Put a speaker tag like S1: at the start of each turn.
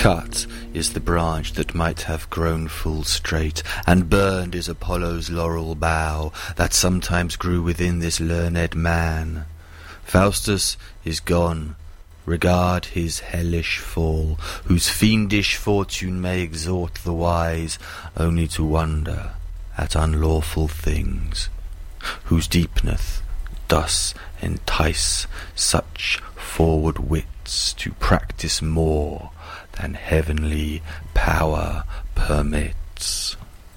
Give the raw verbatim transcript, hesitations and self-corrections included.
S1: Cut is the branch that might have grown full straight, and burned is Apollo's laurel bough, that sometimes grew within this learned man. Faustus is gone, regard his hellish fall, whose fiendish fortune may exhort the wise only to wonder at unlawful things, whose deepness thus entice such forward wits to practice more than heavenly power permits.